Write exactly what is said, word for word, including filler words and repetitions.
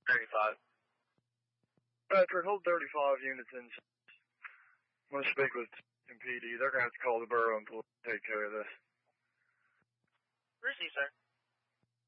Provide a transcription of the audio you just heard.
thirty-five. Patrick, hold thirty-five units in. I'm going to speak with M P D. They're going to have to call the borough and take care of this. Receive, sir.